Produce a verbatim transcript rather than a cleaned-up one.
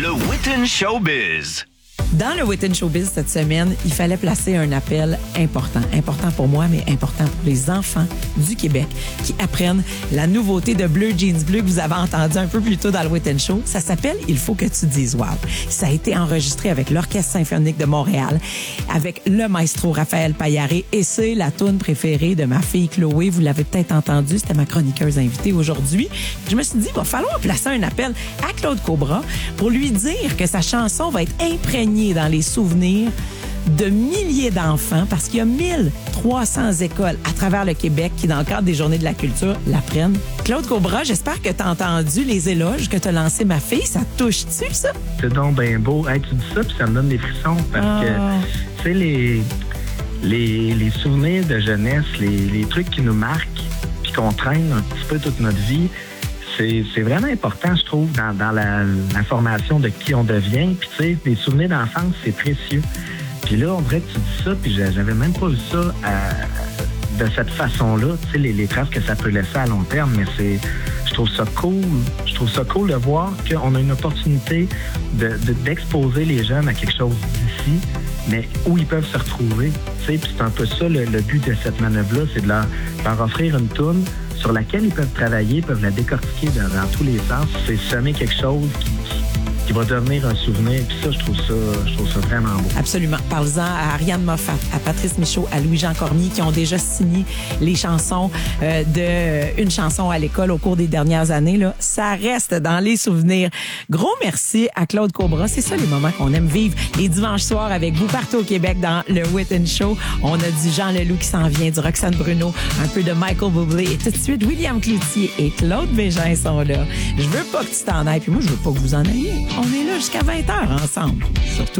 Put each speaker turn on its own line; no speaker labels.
Le Whitton Showbiz.
Dans le Whitton Showbiz cette semaine, il fallait placer un appel important. Important pour moi, mais important pour les enfants du Québec qui apprennent la nouveauté de Bleu Jeans Bleu que vous avez entendu un peu plus tôt dans le Whitton Show. Ça s'appelle « Il faut que tu dises wow ». Ça a été enregistré avec l'Orchestre symphonique de Montréal, avec le maestro Raphaël Payaré, et c'est la toune préférée de ma fille Chloé. Vous l'avez peut-être entendu, c'était ma chroniqueuse invitée aujourd'hui. Je me suis dit, il va falloir placer un appel à Claude Cobra pour lui dire que sa chanson va être imprégnée dans les souvenirs de milliers d'enfants, parce qu'il y a mille trois cents écoles à travers le Québec qui, dans le cadre des Journées de la culture, l'apprennent. Claude Cobra, j'espère que tu as entendu les éloges que tu as lancés ma fille. Ça te touche-tu, ça?
C'est donc bien beau. Hey, tu dis ça, puis ça me donne des frissons, parce
oh.
que, tu sais, les, les, les souvenirs de jeunesse, les, les trucs qui nous marquent, puis qu'on traîne un petit peu toute notre vie, C'est, c'est vraiment important, je trouve, dans, dans la, la formation de qui on devient. Puis, tu sais, les souvenirs d'enfance, c'est précieux. Puis là, on dirait que tu dis ça, puis j'avais même pas vu ça à, de cette façon-là, tu sais, les, les traces que ça peut laisser à long terme. Mais c'est, je trouve ça cool. Je trouve ça cool de voir qu'on a une opportunité de, de, d'exposer les jeunes à quelque chose d'ici, mais où ils peuvent se retrouver. Tu sais, puis c'est un peu ça le, le but de cette manœuvre-là, c'est de leur, leur offrir une toune sur laquelle ils peuvent travailler, peuvent la décortiquer dans, dans tous les sens. C'est semer quelque chose qui, qui, qui va devenir un souvenir. Puis ça, je trouve ça, je trouve ça vraiment beau.
Absolument. Parle-en à Ariane Moffat, à Patrice Michaud, à Louis-Jean Cormier, qui ont déjà signé les chansons euh, de Une chanson à l'école au cours des dernières années. Là. Ça reste dans les souvenirs. Gros merci à Claude Cobra. C'est ça les moments qu'on aime vivre les dimanches soirs avec vous partout au Québec dans le Whitton Show. On a du Jean Leloup qui s'en vient, du Roxane Bruno, un peu de Michael Bublé, et tout de suite William Cloutier et Claude Bégin sont là. Je veux pas que tu t'en ailles, puis moi je veux pas que vous en ayez. On est là jusqu'à vingt heures ensemble. Surtout